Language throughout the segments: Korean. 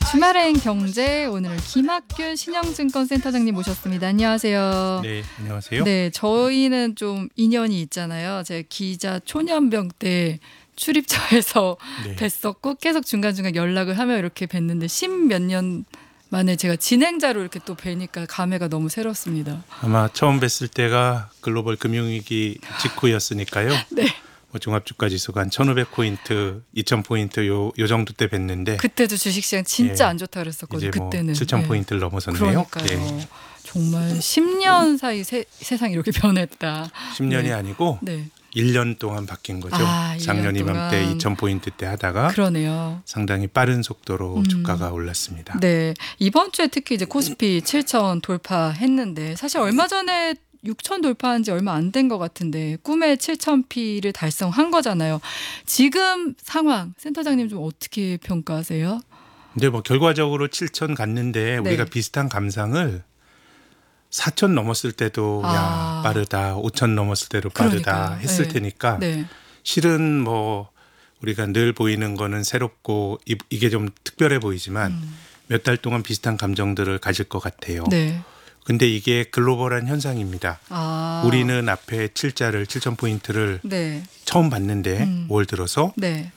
주말행 경제, 오늘은 김학균 신영증권센터장님 모셨습니다. 안녕하세요. 네, 안녕하세요. 네, 저희는 좀 인연이 있잖아요. 제가 기자 초년병 때 출입처에서 네. 뵀었고 계속 중간중간 연락을 하며 이렇게 뵀는데 10몇 년 만에 제가 진행자로 이렇게 또 뵈니까 감회가 너무 새롭습니다. 아마 처음 뵀을 때가 글로벌 금융위기 직후였으니까요. 네. 뭐 종합주가지수가 한 1,500포인트, 2,000포인트 요 정도 때 뵀는데 그때도 주식시장 진짜 예, 안 좋다 그랬었거든요. 이제 뭐 그때는. 7,000포인트를 넘어섰네요. 그러니까요. 예. 정말 10년 사이 세상이 이렇게 변했다. 10년이 네. 아니고 네. 1년 동안 바뀐 거죠. 아, 1년 작년 이맘때 동안. 2,000포인트 때 하다가 그러네요. 상당히 빠른 속도로 주가가 올랐습니다. 네. 이번 주에 특히 이제 코스피 7천 돌파했는데 사실 얼마 전에 6천 돌파한 지 얼마 안 된 것 같은데 꿈의 7,000P를 달성한 거잖아요. 지금 상황 센터장님 좀 어떻게 평가하세요? 근데 뭐 결과적으로 7,000 갔는데 네. 우리가 비슷한 감상을 4,000 넘었을 때도 야 빠르다, 5,000 넘었을 때도 빠르다 그러니까요. 했을 네. 테니까 네. 실은 뭐 우리가 늘 보이는 거는 새롭고 이게 좀 특별해 보이지만 몇 달 동안 비슷한 감정들을 가질 것 같아요. 네. 근데 이게 글로벌한 현상입니다. 아. 우리는 앞에 7,000포인트를 네. 처음 봤는데 올 들어서 네.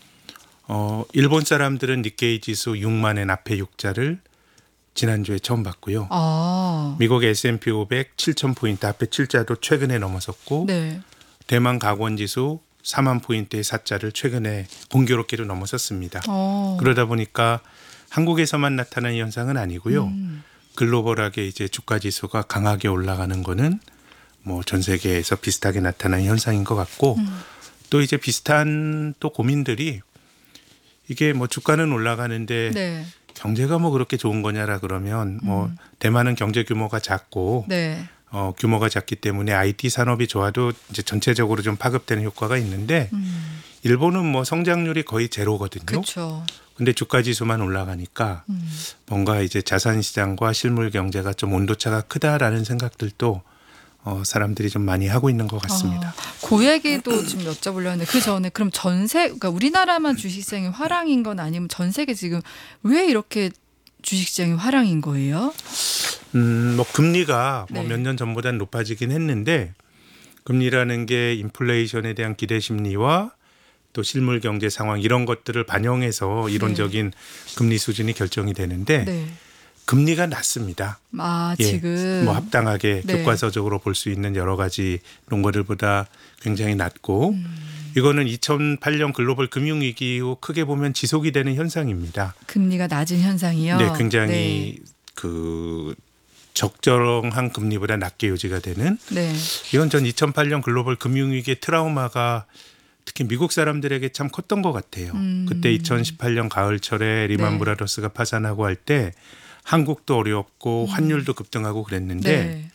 일본 사람들은 니케이 지수 6만엔 앞에 6자를 지난주에 처음 봤고요. 아. 미국 S&P 500 7,000포인트 앞에 7자도 최근에 넘어섰고 네. 대만 각원지수 4만 포인트의 4자를 최근에 공교롭게도 넘어섰습니다. 그러다 보니까 한국에서만 나타나는 현상은 아니고요. 글로벌하게 이제 주가 지수가 강하게 올라가는 거는 뭐 전 세계에서 비슷하게 나타나는 현상인 것 같고 또 이제 비슷한 또 고민들이 이게 뭐 주가는 올라가는데 네. 경제가 뭐 그렇게 좋은 거냐라 그러면 뭐 대만은 경제 규모가 작고 네. 규모가 작기 때문에 IT 산업이 좋아도 이제 전체적으로 좀 파급되는 효과가 있는데 일본은 뭐 성장률이 거의 제로거든요. 그렇죠. 근데 주가 지수만 올라가니까 뭔가 이제 자산 시장과 실물 경제가 좀 온도차가 크다라는 생각들도 사람들이 좀 많이 하고 있는 것 같습니다. 그 얘기도 좀 여쭤보려고 했는데 그 전에 그럼 그러니까 우리나라만 주식시장이 화랑인 건 아니면 전 세계 지금 왜 이렇게 주식시장이 화랑인 거예요? 뭐 금리가 뭐 네. 몇 년 전보다는 높아지긴 했는데 금리라는 게 인플레이션에 대한 기대 심리와 또 실물 경제 상황 이런 것들을 반영해서 이론적인 금리 수준이 결정이 되는데 네. 금리가 낮습니다. 아, 예, 지금 뭐 합당하게 네. 교과서적으로 볼 수 있는 여러 가지 논거들보다 굉장히 낮고 이거는 2008년 글로벌 금융위기 이후 크게 보면 지속이 되는 현상입니다. 금리가 낮은 현상이요. 네, 굉장히 그 적정한 금리보다 낮게 유지가 되는 네. 이건 전 2008년 글로벌 금융위기의 트라우마가 특히 미국 사람들에게 참 컸던 것 같아요. 그때 2018년 가을철에 리만 네. 브라더스가 파산하고 할 때 한국도 어려웠고 환율도 급등하고 그랬는데 네.